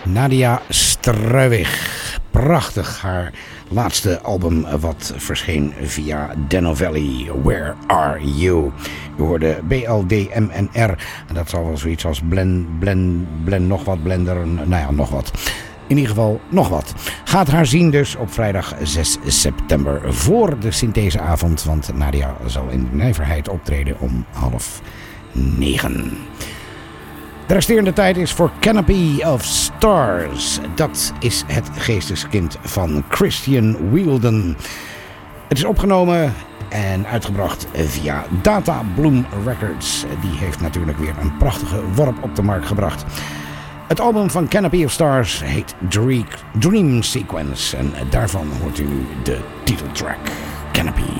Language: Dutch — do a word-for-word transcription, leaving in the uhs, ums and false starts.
Nadia Struwwig. Prachtig. Haar laatste album wat verscheen via Denovelli. Where Are You? We hoorden B L D M N R. En dat zal wel zoiets als blend, blend, blend nog wat, blender. Nou ja, nog wat. In ieder geval nog wat. Gaat haar zien dus op vrijdag zes september voor de syntheseavond. Want Nadia zal in de nijverheid optreden om half negen. De resterende tijd is voor Canopy of Stars. Dat is het geesteskind van Christian Wheeldon. Het is opgenomen en uitgebracht via Data Bloom Records. Die heeft natuurlijk weer een prachtige worp op de markt gebracht. Het album van Canopy of Stars heet Dream Sequence. En daarvan hoort u nu de titeltrack Canopy.